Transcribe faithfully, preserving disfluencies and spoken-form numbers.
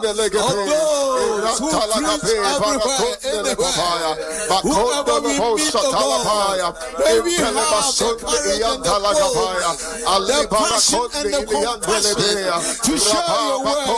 those who preach everywhere, anywhere. Whoever we meet, oh God, may we have the courage and the boldness, the passion and the compassion to share your word.